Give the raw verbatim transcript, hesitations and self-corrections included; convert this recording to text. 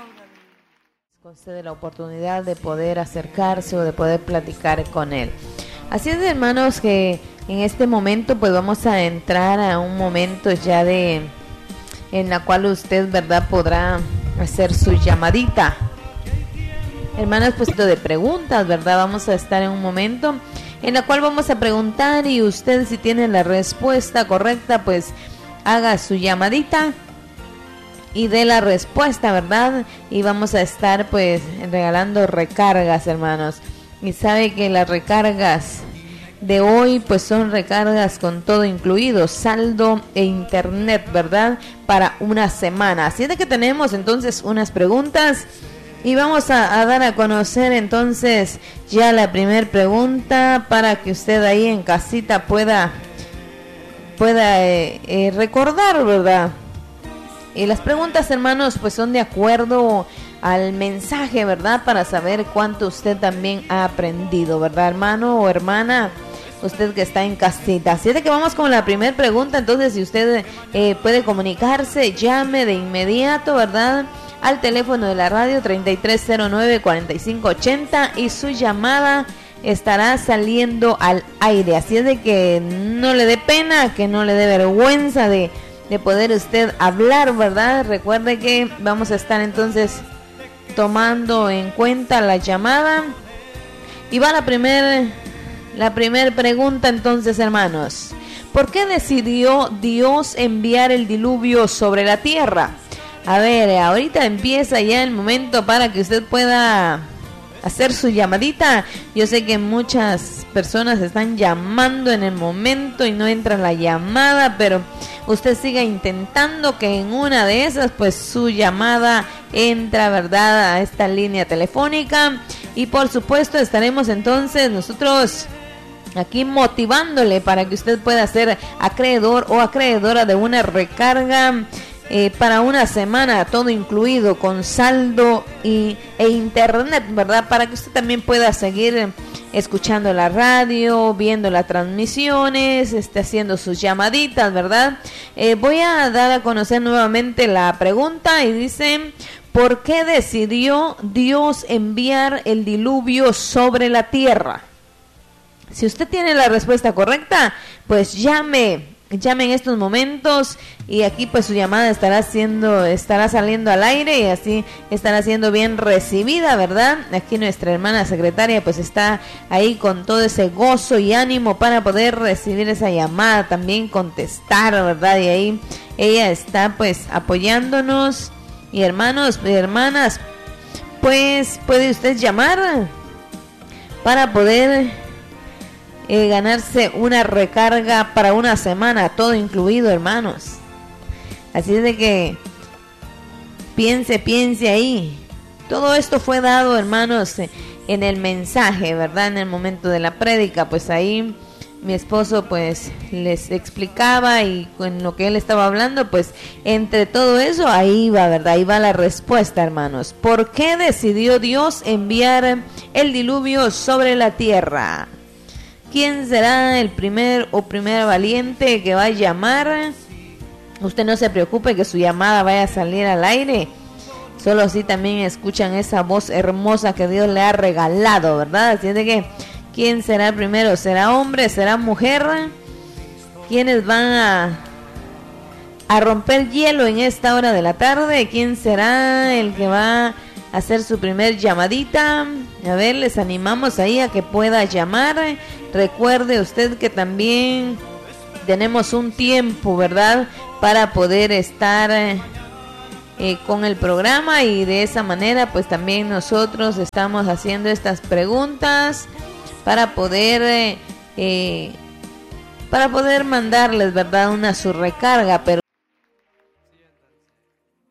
concede la oportunidad de poder acercarse o de poder platicar con él. Así es, hermanos, que en este momento pues vamos a entrar a un momento ya de en la cual usted, verdad, podrá hacer su llamadita. Hermanas, pues de preguntas, verdad, vamos a estar en un momento en la cual vamos a preguntar y usted, si tiene la respuesta correcta, pues haga su llamadita y dé la respuesta, ¿verdad? Y vamos a estar pues regalando recargas, hermanos. Y sabe que las recargas de hoy pues son recargas con todo incluido, saldo e internet, ¿verdad? Para una semana. Así de que tenemos entonces unas preguntas y vamos a, a dar a conocer entonces ya la primer pregunta para que usted ahí en casita pueda, pueda eh, eh, recordar, ¿verdad? Y las preguntas, hermanos, pues son de acuerdo al mensaje, ¿verdad? Para saber cuánto usted también ha aprendido, ¿verdad, hermano o hermana? Usted que está en casita. Así es que vamos con la primera pregunta. Entonces, si usted eh, puede comunicarse, llame de inmediato, ¿verdad? Al teléfono de la radio treinta y tres cero nueve, cuarenta y cinco ochenta y su llamada estará saliendo al aire. Así es de que no le dé pena, que no le dé vergüenza de, de poder usted hablar, ¿verdad? Recuerde que vamos a estar entonces tomando en cuenta la llamada. Y va la primera la primer pregunta entonces, hermanos. ¿Por qué decidió Dios enviar el diluvio sobre la tierra? A ver, ahorita empieza ya el momento para que usted pueda hacer su llamadita. Yo sé que muchas personas están llamando en el momento y no entra la llamada, pero usted siga intentando que en una de esas pues su llamada entra, ¿verdad?, a esta línea telefónica. Y por supuesto estaremos entonces nosotros aquí motivándole para que usted pueda ser acreedor o acreedora de una recarga Eh, para una semana, todo incluido, con saldo y, e internet, ¿verdad? Para que usted también pueda seguir escuchando la radio, viendo las transmisiones, este, haciendo sus llamaditas, ¿verdad? Eh, voy a dar a conocer nuevamente la pregunta y dice: ¿por qué decidió Dios enviar el diluvio sobre la tierra? Si usted tiene la respuesta correcta, pues llame. Llame en estos momentos y aquí pues su llamada estará siendo, estará saliendo al aire y así estará siendo bien recibida, ¿verdad? Aquí nuestra hermana secretaria pues está ahí con todo ese gozo y ánimo para poder recibir esa llamada, también contestar, ¿verdad? Y ahí ella está pues apoyándonos. Y hermanos y hermanas, pues puede usted llamar para poder Eh, ganarse una recarga para una semana, todo incluido, hermanos. Así es de que piense, piense ahí. Todo esto fue dado, hermanos, en el mensaje, ¿verdad? En el momento de la prédica, pues ahí mi esposo pues les explicaba y con lo que él estaba hablando, pues entre todo eso ahí va, ¿verdad? Ahí va la respuesta, hermanos. ¿Por qué decidió Dios enviar el diluvio sobre la tierra? ¿Quién será el primer o primera valiente que va a llamar? Usted no se preocupe que su llamada vaya a salir al aire. Solo así también escuchan esa voz hermosa que Dios le ha regalado, ¿verdad? Así es de que, ¿quién será el primero? ¿Será hombre? ¿Será mujer? ¿Quiénes van a, a romper hielo en esta hora de la tarde? ¿Quién será el que va a hacer su primer llamadita? A ver, les animamos ahí a que pueda llamar. Recuerde usted que también tenemos un tiempo, ¿verdad?, para poder estar eh, eh, con el programa y de esa manera pues también nosotros estamos haciendo estas preguntas para poder eh, eh, para poder mandarles, ¿verdad?, una su recarga. Pero